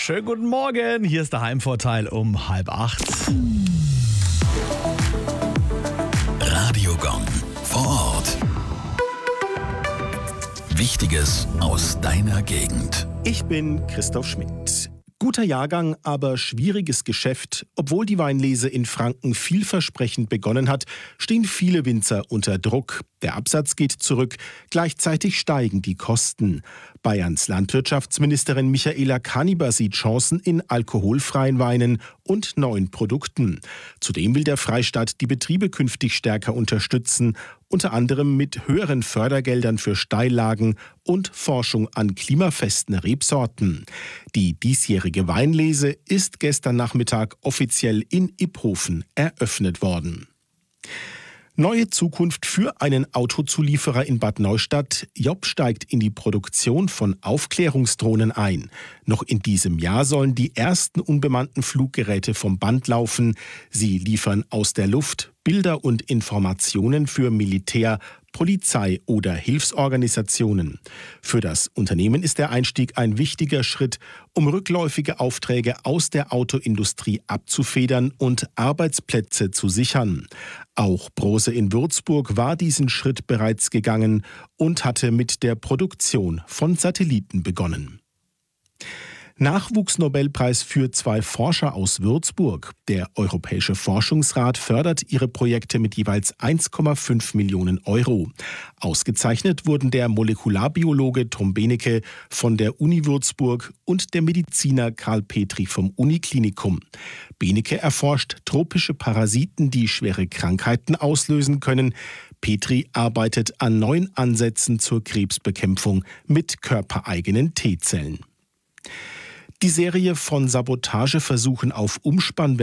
Schönen guten Morgen, hier ist der Heimvorteil um 7:30. Radiogong vor Ort. Wichtiges aus deiner Gegend. Ich bin Christoph Schmidt. Guter Jahrgang, aber schwieriges Geschäft. Obwohl die Weinlese in Franken vielversprechend begonnen hat, stehen viele Winzer unter Druck. Der Absatz geht zurück, gleichzeitig steigen die Kosten. Bayerns Landwirtschaftsministerin Michaela Kaniber sieht Chancen in alkoholfreien Weinen und neuen Produkten. Zudem will der Freistaat die Betriebe künftig stärker unterstützen, unter anderem mit höheren Fördergeldern für Steillagen und Forschung an klimafesten Rebsorten. Die diesjährige Weinlese ist gestern Nachmittag offiziell in Iphofen eröffnet worden. Neue Zukunft für einen Autozulieferer in Bad Neustadt. Job steigt in die Produktion von Aufklärungsdrohnen ein. Noch in diesem Jahr sollen die ersten unbemannten Fluggeräte vom Band laufen. Sie liefern aus der Luft Bilder und Informationen für Militär, Polizei oder Hilfsorganisationen. Für das Unternehmen ist der Einstieg ein wichtiger Schritt, um rückläufige Aufträge aus der Autoindustrie abzufedern und Arbeitsplätze zu sichern. Auch Brose in Würzburg war diesen Schritt bereits gegangen und hatte mit der Produktion von Satelliten begonnen. Nachwuchsnobelpreis für 2 Forscher aus Würzburg. Der Europäische Forschungsrat fördert ihre Projekte mit jeweils 1,5 Millionen Euro. Ausgezeichnet wurden der Molekularbiologe Tom Benecke von der Uni Würzburg und der Mediziner Karl Petri vom Uniklinikum. Benecke erforscht tropische Parasiten, die schwere Krankheiten auslösen können. Petri arbeitet an neuen Ansätzen zur Krebsbekämpfung mit körpereigenen T-Zellen. Die Serie von Sabotageversuchen auf Umspannwerk